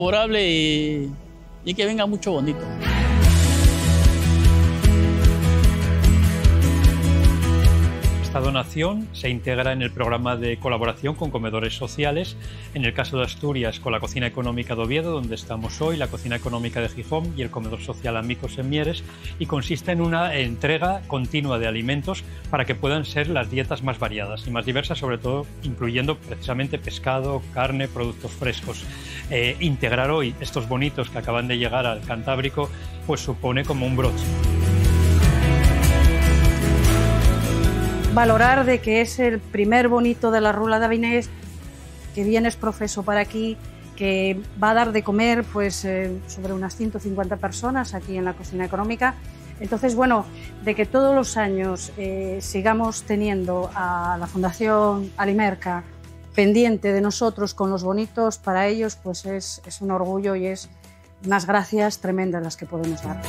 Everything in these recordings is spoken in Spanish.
favorable y que venga mucho bonito. Esta donación se integra en el programa de colaboración con comedores sociales, en el caso de Asturias con la Cocina Económica de Oviedo, donde estamos hoy, la Cocina Económica de Gijón y el comedor social Amigos en Mieres, y consiste en una entrega continua de alimentos para que puedan ser las dietas más variadas y más diversas, sobre todo incluyendo precisamente pescado, carne, productos frescos. Integrar hoy estos bonitos que acaban de llegar al Cantábrico pues supone como un broche. Valorar de que es el primer bonito de la Rula de Avinés, que viene es profeso para aquí, que va a dar de comer pues sobre unas 150 personas aquí en la Cocina Económica. Entonces, bueno, de que todos los años sigamos teniendo a la Fundación Alimerca pendiente de nosotros con los bonitos, para ellos pues es un orgullo y es unas gracias tremendas las que podemos dar.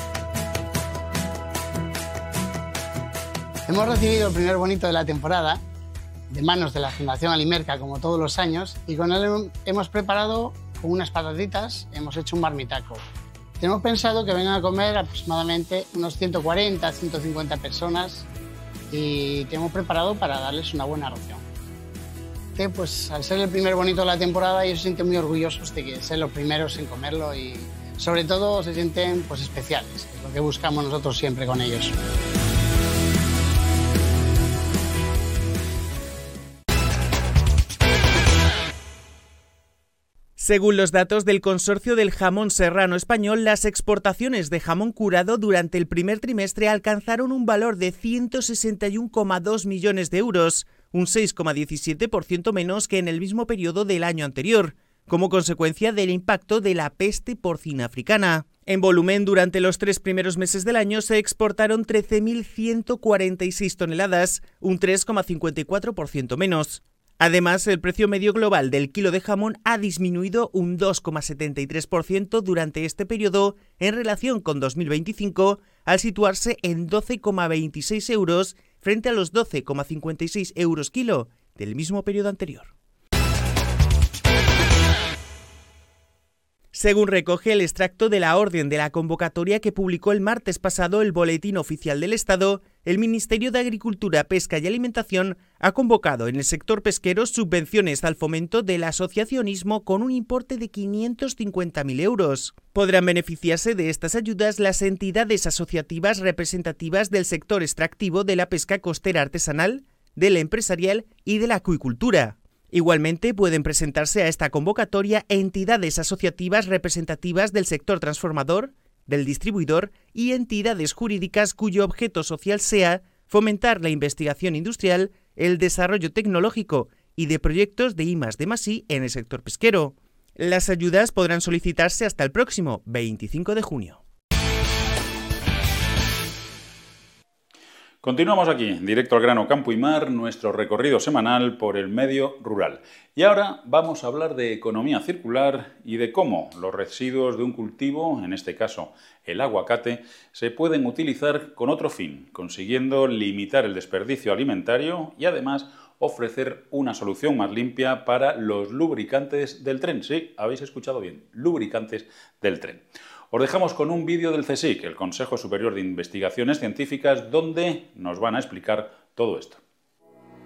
Hemos recibido el primer bonito de la temporada, de manos de la Fundación Alimerca, como todos los años, y con él hemos preparado con unas patatitas, hemos hecho un marmitaco. Tenemos pensado que vengan a comer aproximadamente unos 140, 150 personas y te hemos preparado para darles una buena ración. Pues al ser el primer bonito de la temporada, ellos se sienten muy orgullosos de que sean los primeros en comerlo y sobre todo se sienten pues especiales, que es lo que buscamos nosotros siempre con ellos. Según los datos del Consorcio del Jamón Serrano Español, las exportaciones de jamón curado durante el primer trimestre alcanzaron un valor de 161,2 millones de euros, un 6,17% menos que en el mismo periodo del año anterior, como consecuencia del impacto de la peste porcina africana. En volumen, durante los 3 primeros meses del año se exportaron 13.146 toneladas, un 3,54% menos. Además, el precio medio global del kilo de jamón ha disminuido un 2,73% durante este periodo en relación con 2025, al situarse en 12,26 euros frente a los 12,56 euros kilo del mismo periodo anterior. Según recoge el extracto de la orden de la convocatoria que publicó el martes pasado el Boletín Oficial del Estado, el Ministerio de Agricultura, Pesca y Alimentación ha convocado en el sector pesquero subvenciones al fomento del asociacionismo con un importe de 550.000 euros. Podrán beneficiarse de estas ayudas las entidades asociativas representativas del sector extractivo de la pesca costera artesanal, de la empresarial y de la acuicultura. Igualmente pueden presentarse a esta convocatoria entidades asociativas representativas del sector transformador, del distribuidor y entidades jurídicas cuyo objeto social sea fomentar la investigación industrial, el desarrollo tecnológico y de proyectos de I+D+I en el sector pesquero. Las ayudas podrán solicitarse hasta el próximo 25 de junio. Continuamos aquí, directo al grano, campo y mar, nuestro recorrido semanal por el medio rural. Y ahora vamos a hablar de economía circular y de cómo los residuos de un cultivo, en este caso el aguacate, se pueden utilizar con otro fin, consiguiendo limitar el desperdicio alimentario y además ofrecer una solución más limpia para los lubricantes del tren. Sí, habéis escuchado bien, lubricantes del tren. Os dejamos con un vídeo del CSIC, el Consejo Superior de Investigaciones Científicas, donde nos van a explicar todo esto.